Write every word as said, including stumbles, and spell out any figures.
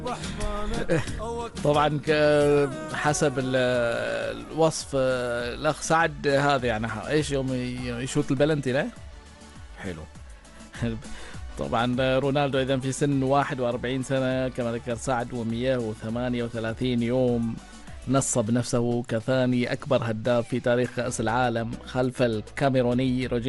طبعا حسب الوصف الاخ سعد هذا يعني ايش يوم يشوط البلنتي لا حلو. طبعا رونالدو اذا في سن واحد وأربعين سنة كما ذكر سعد ومئة وثمانية وثلاثين يوم نصب نفسه كثاني اكبر هداف في تاريخ كأس العالم خلف الكاميروني روجيه